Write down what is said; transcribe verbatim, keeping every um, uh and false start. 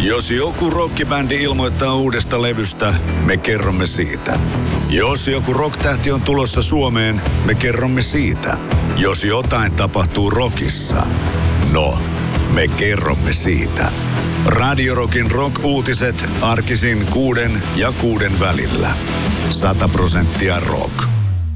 Jos joku rockibändi ilmoittaa uudesta levystä, me kerromme siitä. Jos joku rocktähti on tulossa Suomeen, me kerromme siitä. Jos jotain tapahtuu rockissa, no, me kerromme siitä. Radio Rockin rock-uutiset arkisin kuuden ja kuuden välillä. Sata prosenttia rock.